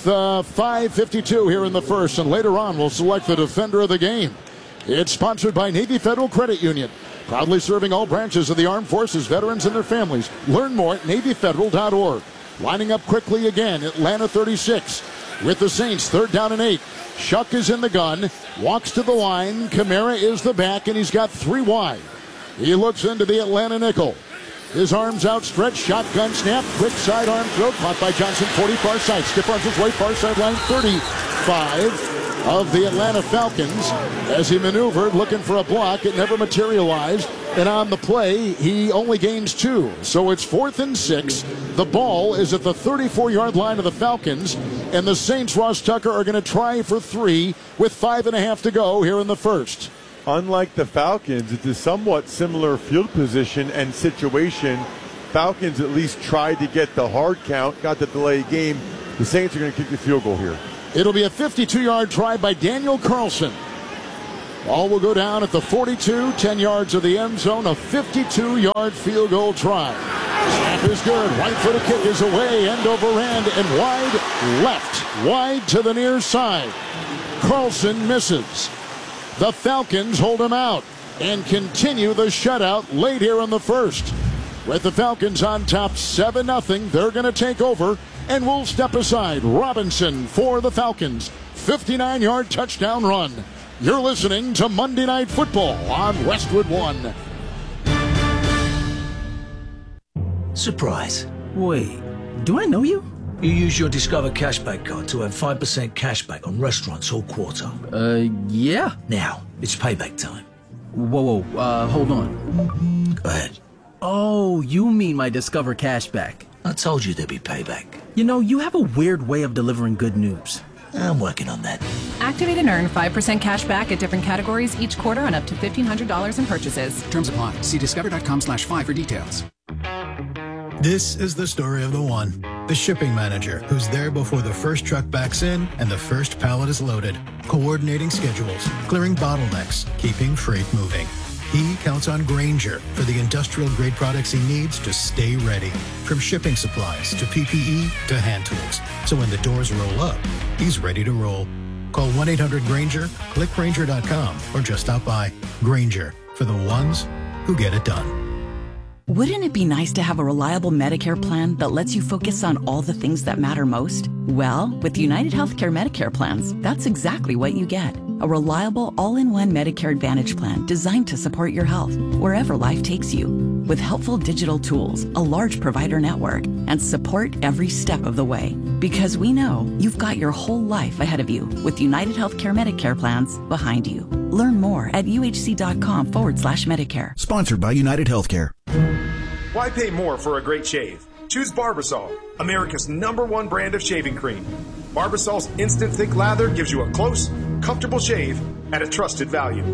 5:52 here in the first, and later on we'll select the defender of the game. It's sponsored by Navy Federal Credit Union, proudly serving all branches of the armed forces, veterans, and their families. Learn more at NavyFederal.org. Lining up quickly again, Atlanta 36 with the Saints, 3rd down and 8. Shuck is in the gun, walks to the line. Kamara is the back, and he's got 3 wide. He looks into the Atlanta nickel. His arms outstretched, shotgun snap, quick sidearm throw, caught by Johnson, 40 far side. Stiff arms his way, far sideline, 35 of the Atlanta Falcons. As he maneuvered, looking for a block, it never materialized. And on the play, he only gains 2. So it's 4th and 6. The ball is at the 34-yard line of the Falcons. And the Saints, Ross Tucker, are going to try for 3 with 5.5 to go here in the first. Unlike the Falcons, it's a somewhat similar field position and situation Falcons at least tried to get the hard count, got the delayed game. The Saints are going to kick the field goal here. It'll be a 52-yard try by Daniel Carlson. Ball will go down at the 42, 10 yards of the end zone, a 52-yard field goal try. Snap is good. Right-footed kick is away, end over end, and wide left. Wide to the near side. Carlson misses. The Falcons hold him out and continue the shutout late here in the first. With the Falcons on top 7-0, they're going to take over, and we'll step aside. Robinson for the Falcons. 59-yard touchdown run. You're listening to Monday Night Football on Westwood One. Surprise. Wait, do I know you? You use your Discover Cashback card to have 5% cashback on restaurants all quarter. Yeah. Now, it's payback time. Whoa, hold on. Go ahead. Oh, you mean my Discover Cashback. I told you there'd be payback. You know, you have a weird way of delivering good news. I'm working on that. Activate and earn 5% cash back at different categories each quarter on up to $1,500 in purchases. Terms apply. See discover.com/5 for details. This is the story of the one. The shipping manager who's there before the first truck backs in and the first pallet is loaded. Coordinating schedules, clearing bottlenecks, keeping freight moving. He counts on Grainger for the industrial-grade products he needs to stay ready. From shipping supplies to PPE to hand tools. So when the doors roll up, he's ready to roll. Call 1-800-GRAINGER, click Grainger.com, or just stop by. Grainger, for the ones who get it done. Wouldn't it be nice to have a reliable Medicare plan that lets you focus on all the things that matter most? Well, with United Healthcare Medicare plans, that's exactly what you get. A reliable all-in-one Medicare Advantage plan designed to support your health wherever life takes you. With helpful digital tools, a large provider network, and support every step of the way. Because we know you've got your whole life ahead of you with United Healthcare Medicare plans behind you. Learn more at uhc.com/Medicare. Sponsored by United Healthcare. Why pay more for a great shave? Choose Barbasol, America's #1 brand of shaving cream. Barbasol's instant thick lather gives you a close, comfortable shave at a trusted value.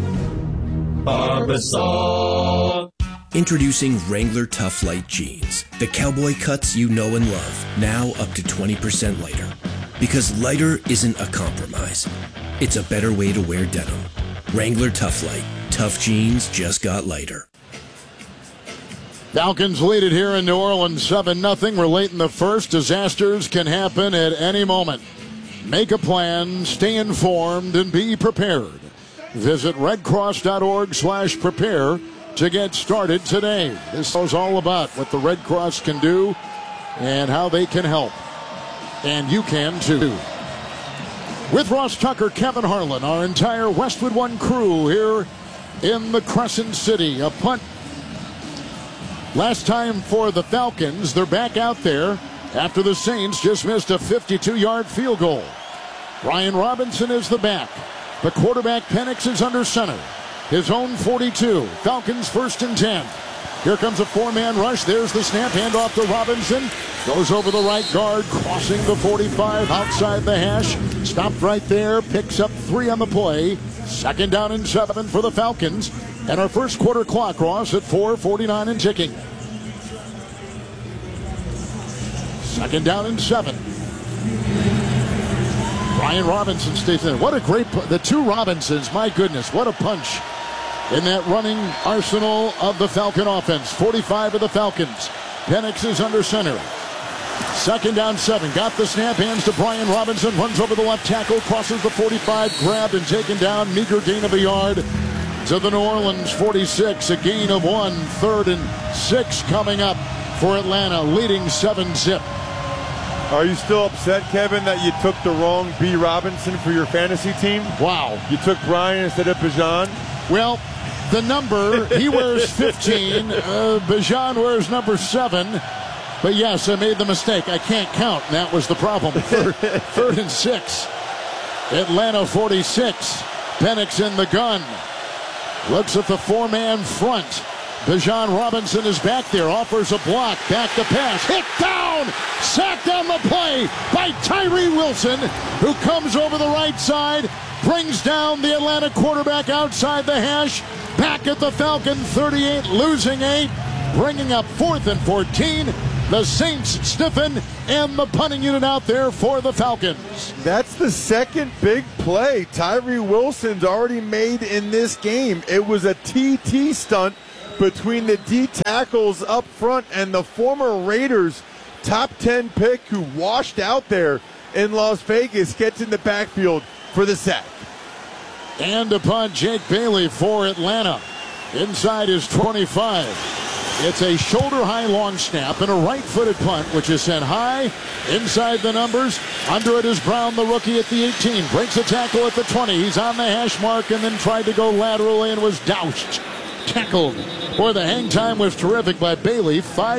Barbasol. Introducing Wrangler Tough Light Jeans. The cowboy cuts you know and love, now up to 20% lighter. Because lighter isn't a compromise. It's a better way to wear denim. Wrangler Tough Light. Tough jeans just got lighter. Falcons lead it here in New Orleans 7-0. We're late in the first. Disasters can happen at any moment. Make a plan, stay informed, and be prepared. Visit redcross.org/prepare to get started today. This is all about what the Red Cross can do and how they can help. And you can too. With Ross Tucker, Kevin Harlan, our entire Westwood One crew here in the Crescent City. A punt last time for the Falcons. They're back out there after the Saints just missed a 52-yard field goal. Brian Robinson is the back. The quarterback, Penix, is under center. His own 42. Falcons 1st and 10. Here comes a 4-man rush. There's the snap. Handoff to Robinson. Goes over the right guard, crossing the 45 outside the hash. Stopped right there. Picks up 3 on the play. 2nd down and 7 for the Falcons. And our first quarter clock, Ross, at 4:49 and ticking. 2nd down and 7. Brian Robinson stays in. What a great, the 2 Robinsons, my goodness, what a punch in that running arsenal of the Falcon offense. 45 of the Falcons. Penix is under center. 2nd down 7. Got the snap, hands to Brian Robinson, runs over the left tackle, crosses the 45, grabbed and taken down. Meager gain of a yard to the New Orleans 46. A gain of 1. 3rd and 6 coming up for Atlanta, leading 7-0. Are you still upset, Kevin, that you took the wrong B. Robinson for your fantasy team? Wow. You took Brian instead of Bijan? Well, the number, he wears 15. Bijan wears number 7. But yes, I made the mistake. I can't count, and that was the problem. 3rd and 6. Atlanta 46. Penix in the gun. Looks at the 4-man front. Bijan Robinson is back there, offers a block, back to pass, hit down, sacked on the play by Tyree Wilson, who comes over the right side, brings down the Atlanta quarterback outside the hash, back at the Falcon 38, losing 8. bringing up 4th and 14. The Saints stiffen, and the punting unit out there for the Falcons. That's the second big play Tyree Wilson's already made in this game. It was a TT stunt between the D tackles up front and the former Raiders top 10 pick who washed out there in Las Vegas gets in the backfield for the sack. And upon Jake Bailey for Atlanta. Inside his 25. It's a shoulder-high long snap and a right-footed punt, which is sent high inside the numbers. Under it is Brown, the rookie, at the 18. Breaks a tackle at the 20. He's on the hash mark and then tried to go laterally and was doused. Tackled. Boy, the hang time was terrific by Bailey.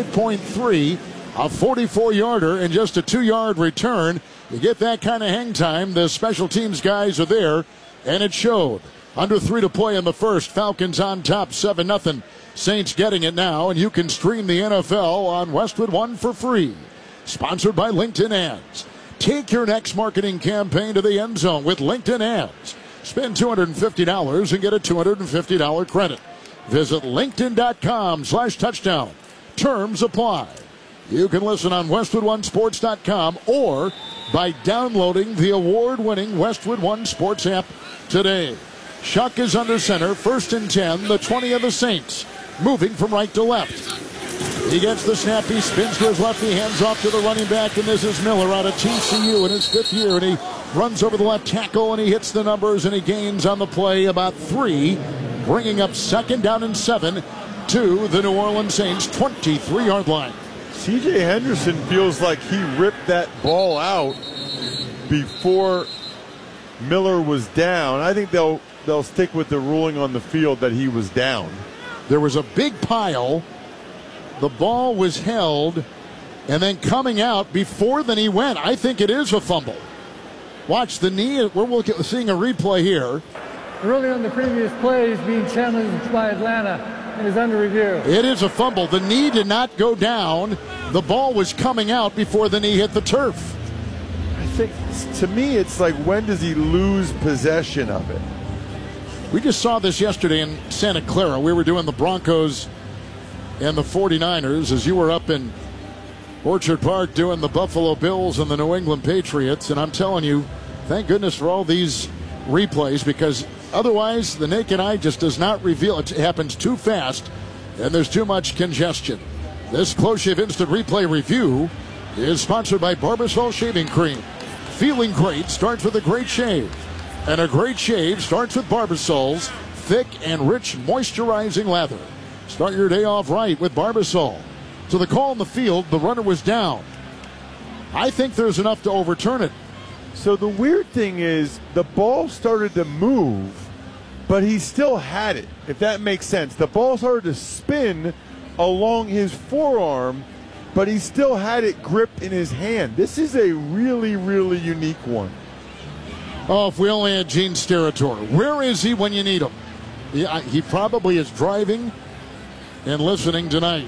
5.3, a 44-yarder, and just a 2-yard return. You get that kind of hang time, the special teams guys are there, and it showed. Under 3 to play in the first. Falcons on top, 7-0. Saints getting it now, and you can stream the NFL on Westwood One for free. Sponsored by LinkedIn Ads. Take your next marketing campaign to the end zone with LinkedIn Ads. Spend $250 and get a $250 credit. Visit linkedin.com/touchdown. Terms apply. You can listen on WestwoodOneSports.com or by downloading the award-winning Westwood One Sports app today. Shuck is under center, 1st and 10, the 20 of the Saints. Moving from right to left. He gets the snap, he spins to his left, he hands off to the running back, and this is Miller out of TCU in his 5th year, and he runs over the left tackle, and he hits the numbers, and he gains on the play about 3, bringing up 2nd down and 7 to the New Orleans Saints 23-yard line. C.J. Henderson feels like he ripped that ball out before Miller was down. I think they'll stick with the ruling on the field that he was down. There was a big pile. The ball was held, and then coming out before the knee went. I think it is a fumble. Watch the knee. We're seeing a replay here. The ruling on the previous play is being challenged by Atlanta and is under review. It is a fumble. The knee did not go down. The ball was coming out before the knee hit the turf. I think, to me, it's like, when does he lose possession of it? We just saw this yesterday in Santa Clara. We were doing the Broncos and the 49ers as you were up in Orchard Park doing the Buffalo Bills and the New England Patriots. And I'm telling you, thank goodness for all these replays, because otherwise the naked eye just does not reveal. It happens too fast and there's too much congestion. This Close Shave Instant Replay Review is sponsored by Barbasol Shaving Cream. Feeling great starts with a great shave. And a great shave starts with Barbasol's thick and rich moisturizing lather. Start your day off right with Barbasol. So the call in the field, the runner was down. I think there's enough to overturn it. So the weird thing is the ball started to move, but he still had it, if that makes sense. The ball started to spin along his forearm, but he still had it gripped in his hand. This is a really, really unique one. Oh, if we only had Gene Steratore. Where is he when you need him? He probably is driving and listening tonight.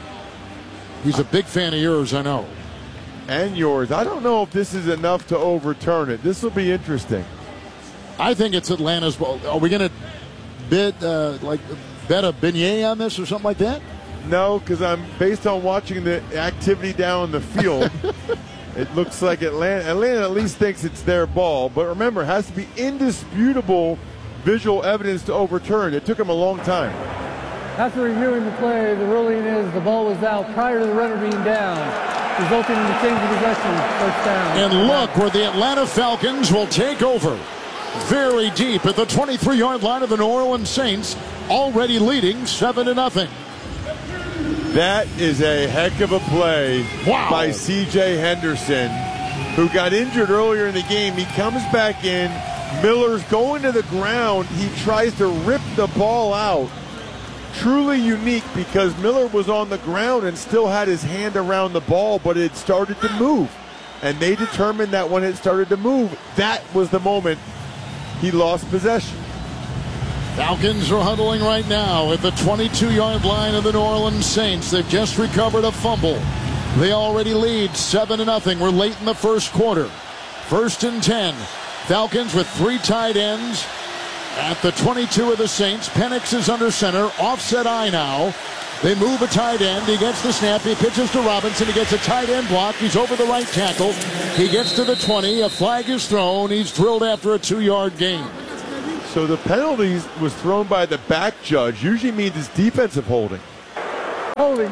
He's a big fan of yours, I know. And yours. I don't know if this is enough to overturn it. This will be interesting. I think it's Atlanta's ball. Are we going to bet a beignet on this or something like that? No, because I'm based on watching the activity down the field. It looks like Atlanta at least thinks it's their ball. But remember, it has to be indisputable visual evidence to overturn. It took them a long time. After reviewing the play, the ruling is the ball was out prior to the runner being down, resulting in the change of possession, first down. And look where the Atlanta Falcons will take over. Very deep at the 23-yard line of the New Orleans Saints, already leading 7-0. That is a heck of a play by C.J. Henderson, who got injured earlier in the game. He comes back in. Miller's going to the ground. He tries to rip the ball out. Truly unique, because Miller was on the ground and still had his hand around the ball, but it started to move. And they determined that when it started to move, that was the moment he lost possession. Falcons are huddling right now at the 22-yard line of the New Orleans Saints. They've just recovered a fumble. They already lead 7-0. We're late in the first quarter. 1st and 10. Falcons with 3 tight ends at the 22 of the Saints. Penix is under center. Offset eye now. They move a tight end. He gets the snap. He pitches to Robinson. He gets a tight end block. He's over the right tackle. He gets to the 20. A flag is thrown. He's drilled after a 2-yard gain. So the penalty was thrown by the back judge. Usually means it's defensive holding. Holding.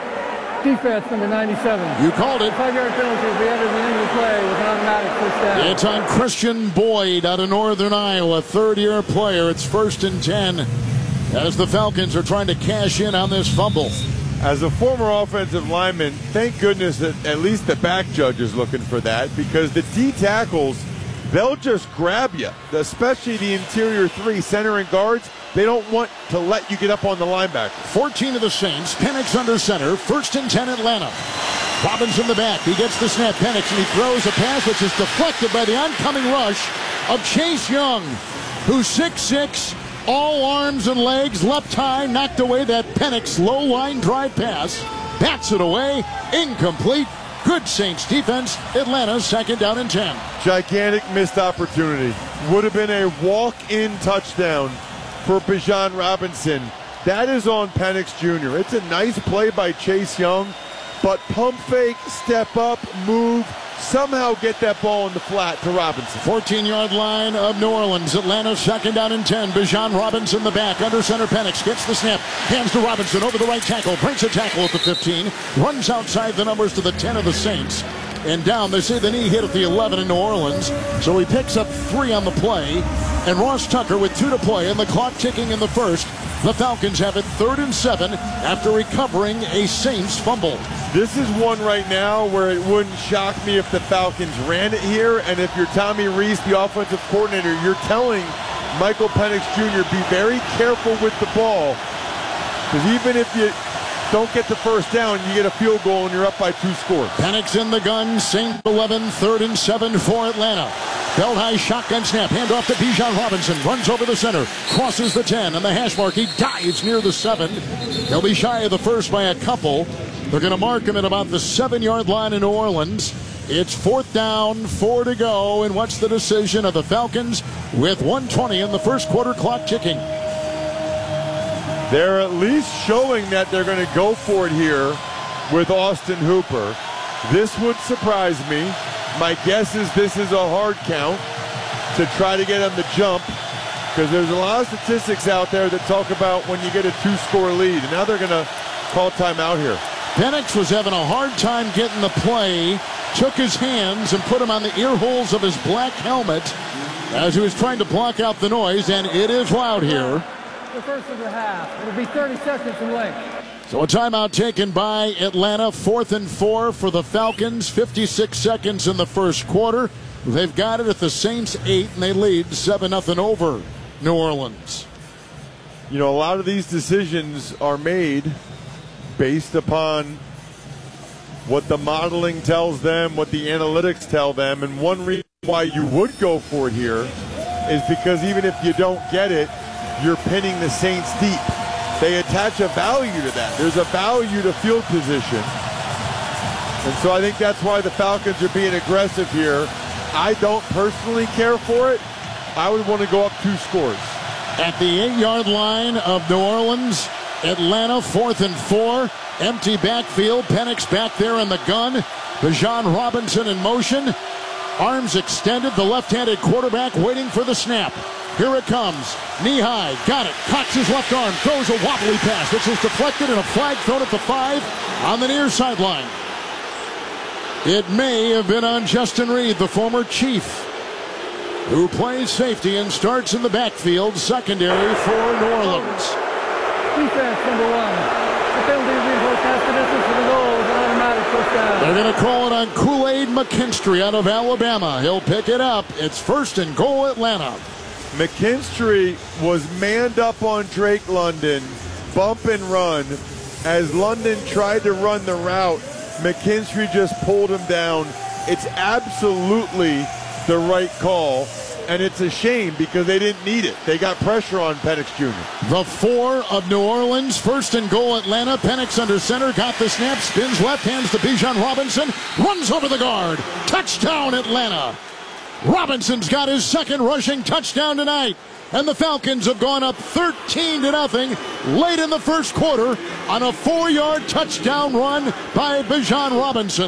Defense, number 97. You called it. 5-yard penalty at the end of the end of the play with an automatic first down. It's on Christian Boyd out of Northern Iowa, third-year player. It's 1st and 10 as the Falcons are trying to cash in on this fumble. As a former offensive lineman, thank goodness that at least the back judge is looking for that, because the D tackles, they'll just grab you, especially the interior 3, center and guards. They don't want to let you get up on the linebacker. 14 of the Saints. Penix under center. 1st and 10 Atlanta. Robinson the back. He gets the snap. Penix, and he throws a pass which is deflected by the oncoming rush of Chase Young, who's 6'6", all arms and legs, left high, knocked away that Penix low-line drive pass. Bats it away. Incomplete. Good Saints defense. Atlanta 2nd down and 10. Gigantic missed opportunity. Would have been a walk-in touchdown for Bijan Robinson. That is on Penix Jr. It's a nice play by Chase Young, but pump fake, step up, move, somehow get that ball in the flat to Robinson. 14-yard line of New Orleans. Atlanta 2nd down and 10. Bijan Robinson the back. Under center Penix gets the snap. Hands to Robinson over the right tackle. Breaks a tackle at the 15. Runs outside the numbers to the 10 of the Saints. And down, they say the knee hit at the 11 in New Orleans. So he picks up 3 on the play. And Ross Tucker with 2 to play and the clock ticking in the first. The Falcons have it 3rd and 7 after recovering a Saints fumble. This is one right now where it wouldn't shock me if the Falcons ran it here. And if you're Tommy Rees, the offensive coordinator, you're telling Michael Penix Jr. be very careful with the ball. Because even if you don't get the first down, you get a field goal and you're up by 2 scores. Penix in the gun. Saints 11, 3rd and 7 for Atlanta. Belt high shotgun snap. Handoff to Bijan Robinson. Runs over the center. Crosses the 10 and the hash mark. He dives near the 7. They'll be shy of the first by a couple. They're going to mark him at about the 7-yard line in New Orleans. It's 4th down, 4 to go. And what's the decision of the Falcons with 1:20 in the first quarter, clock ticking? They're at least showing that they're going to go for it here with Austin Hooper. This would surprise me. My guess is this is a hard count to try to get him to jump, because there's a lot of statistics out there that talk about when you get a 2-score lead. And now they're going to call timeout here. Penix was having a hard time getting the play. Took his hands and put them on the ear holes of his black helmet as he was trying to block out the noise, and it is loud here. The first of the half. It'll be 30 seconds in length. So a timeout taken by Atlanta. 4th and 4 for the Falcons. 56 seconds in the first quarter. They've got it at the Saints 8, and they lead 7-0 over New Orleans. You know, a lot of these decisions are made based upon what the modeling tells them, what the analytics tell them. And one reason why you would go for it here is because even if you don't get it, you're pinning the Saints deep. They attach a value to that. There's a value to field position. And so I think that's why the Falcons are being aggressive here. I don't personally care for it. I would want to go up 2 scores. At the 8-yard line of New Orleans, Atlanta 4th and 4. Empty backfield. Penix back there in the gun. Bijan Robinson in motion. Arms extended. The left-handed quarterback waiting for the snap. Here it comes. Knee high. Got it. Cocks his left arm. Throws a wobbly pass, which is deflected, and a flag thrown at the 5 on the near sideline. It may have been on Justin Reed, the former Chief, who plays safety and starts in the backfield, secondary for New Orleans. Defense, number 1. The penalty is reinforced past the distance for the goal with an automatic first down. They're going to call it on Kool-Aid McKinstry out of Alabama. He'll pick it up. It's 1st and goal, Atlanta. McKinstry was manned up on Drake London, bump and run. As London tried to run the route, McKinstry just pulled him down. It's absolutely the right call, and it's a shame because they didn't need it. They got pressure on Penix Jr. The 4 of New Orleans, 1st and goal, Atlanta. Penix under center, got the snap, spins left, hands to Bijan Robinson, runs over the guard. Touchdown, Atlanta. Robinson's got his 2nd rushing touchdown tonight. and the Falcons have gone up 13-0 late in the first quarter on a 4-yard touchdown run by Bijan Robinson.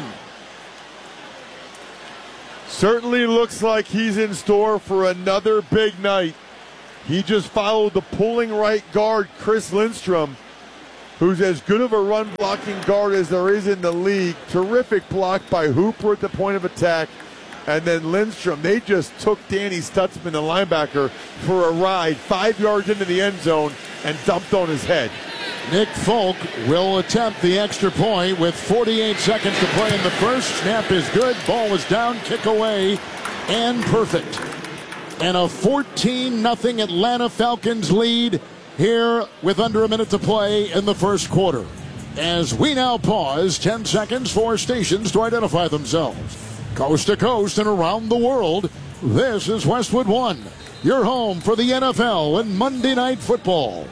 Certainly looks like he's in store for another big night. He just followed the pulling right guard, Chris Lindstrom, who's as good of a run-blocking guard as there is in the league. Terrific block by Hooper at the point of attack. And then Lindstrom, they just took Danny Stutzman, the linebacker, for a ride 5 yards into the end zone and dumped on his head. Nick Folk will attempt the extra point with 48 seconds to play in the first. Snap is good. Ball is down. Kick away. And perfect. And a 14-0 Atlanta Falcons lead here with under a minute to play in the first quarter. As we now pause 10 seconds for stations to identify themselves. Coast to coast and around the world, this is Westwood One, your home for the NFL and Monday Night Football.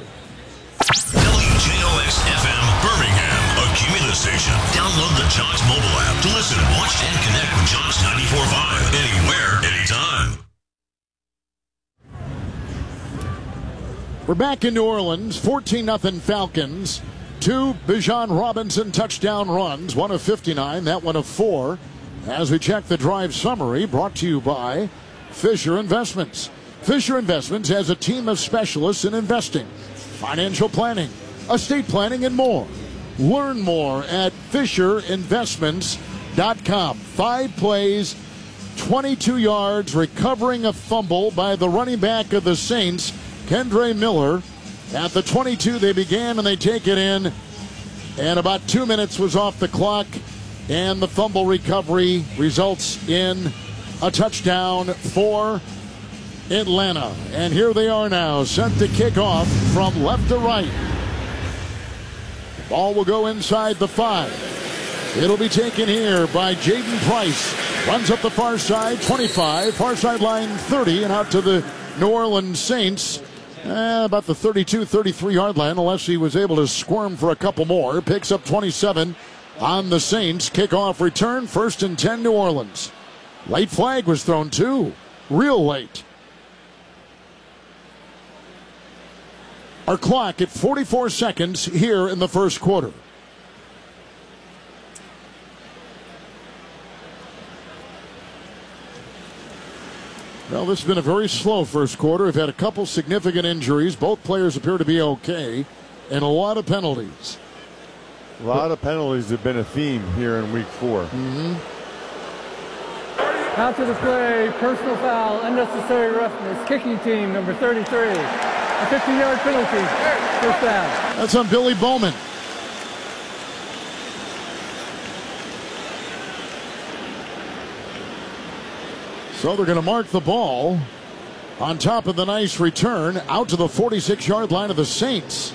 WJOX-FM Birmingham, a Cumulus station. Download the Jox mobile app to listen, watch, and connect with Jox 94.5 anywhere, anytime. We're back in New Orleans, 14-0 Falcons. 2 Bijan Robinson touchdown runs, one of 59, that one of 4. As we check the drive summary, brought to you by Fisher Investments. Fisher Investments has a team of specialists in investing, financial planning, estate planning, and more. Learn more at FisherInvestments.com. 5 plays, 22 yards, recovering a fumble by the running back of the Saints, Kendre Miller. At the 22 they began, and they take it in. And about 2 minutes was off the clock. And the fumble recovery results in a touchdown for Atlanta. And here they are now, set to kick off from left to right. Ball will go inside the 5. It'll be taken here by Jaden Price. Runs up the far side, 25, far sideline 30, and out to the New Orleans Saints. About the 32, 33-yard line, unless he was able to squirm for a couple more. Picks up 27 on the Saints. Kickoff return, 1st and 10 New Orleans. Late flag was thrown too, real late. Our clock at 44 seconds here in the first quarter. Well, this has been a very slow first quarter. We've had a couple significant injuries. Both players appear to be okay, and a lot of penalties. A lot of penalties have been a theme here in week 4. After the play, personal foul, unnecessary roughness, kicking team, number 33. A 15-yard penalty, first down. That's on Billy Bowman. So they're going to mark the ball on top of the nice return out to the 46-yard line of the Saints,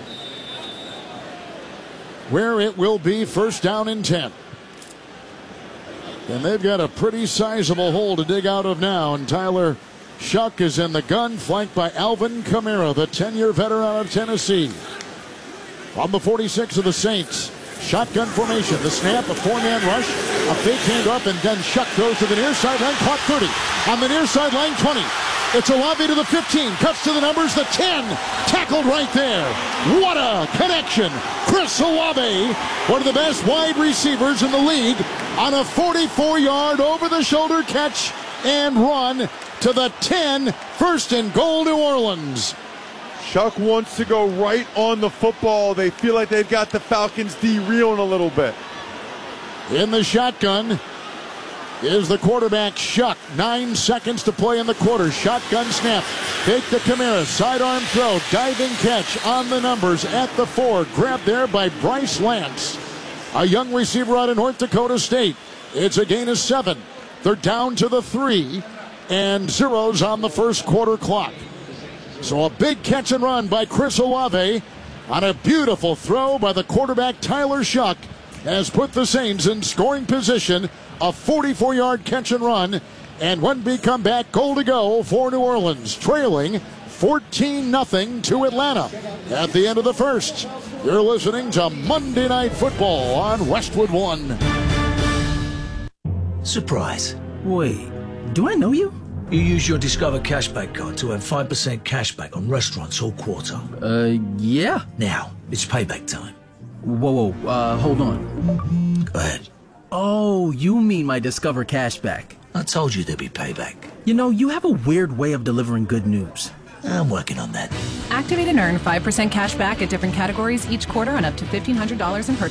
where it will be 1st down and 10. And they've got a pretty sizable hole to dig out of now. And Tyler Shuck is in the gun, flanked by Alvin Kamara, the 10-year veteran out of Tennessee. On the 46 of the Saints, shotgun formation. The snap, a 4-man rush, a fake handoff, and then Shuck goes to the near sideline, caught 30. On the near sideline, 20. It's Olave to the 15, cuts to the numbers, the 10, tackled right there. What a connection. Chris Olave, one of the best wide receivers in the league, on a 44-yard over-the-shoulder catch and run to the 10, 1st and goal, New Orleans. Shuck wants to go right on the football. They feel like they've got the Falcons reeling a little bit. In the shotgun is the quarterback, Shuck. 9 seconds to play in the quarter. Shotgun snap. Fake to Kamara. Sidearm throw. Diving catch on the numbers at the 4. Grabbed there by Bryce Lance, a young receiver out of North Dakota State. It's a gain of 7. They're down to the 3, and 0's on the first quarter clock. So a big catch and run by Chris Olave on a beautiful throw by the quarterback Tyler Shuck has put the Saints in scoring position. A 44-yard catch and run, and one big comeback, goal to go for New Orleans, trailing 14-0 to Atlanta at the end of the first. You're listening to Monday Night Football on Westwood One. Surprise. Wait, do I know you? You use your Discover cashback card to have 5% cashback on restaurants all quarter. Yeah. Now, it's payback time. Whoa, hold on. Go ahead. Oh, you mean my Discover cashback. I told you there'd be payback. You know, you have a weird way of delivering good news. I'm working on that. Activate and earn 5% cash back at different categories each quarter on up to $1,500 in purchases.